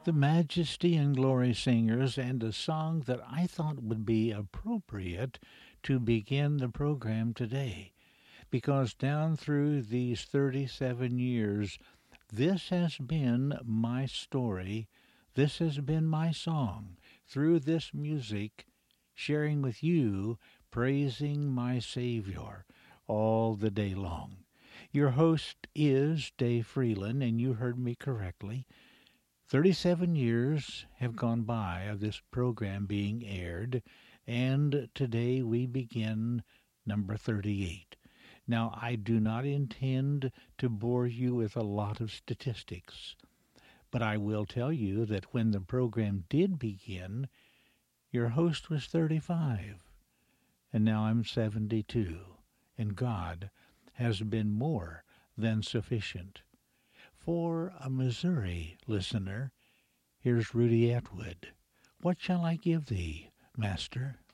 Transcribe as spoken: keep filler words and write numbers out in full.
the Majesty and Glory Singers, and a song that I thought would be appropriate to begin the program today, because down through these thirty-seven years, this has been my story, this has been my song, through this music, sharing with you, praising my Savior all the day long. Your host is Dave Freeland, and you heard me correctly. thirty-seven years have gone by of this program being aired, and today we begin number thirty-eight. Now, I do not intend to bore you with a lot of statistics, but I will tell you that when the program did begin, your host was thirty-five, and now I'm seventy-two, and God has been more than sufficient. For a Missouri listener, here's Rudy Atwood. What shall I give thee, Master?